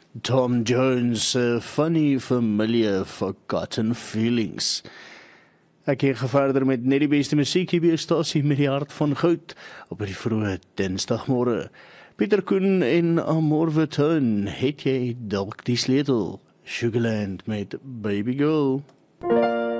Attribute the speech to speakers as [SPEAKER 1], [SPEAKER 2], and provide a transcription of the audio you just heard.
[SPEAKER 1] Tom Jones, Funny Familiar Forgotten Feelings. Ek gaan verder met net die beste musiek hier by die stasie met die hart van goud op die vroeë Dinsdagmôre. Pieter Koen en Amor Turn, het jy dalk die sleutel? Sugarland met Baby Girl.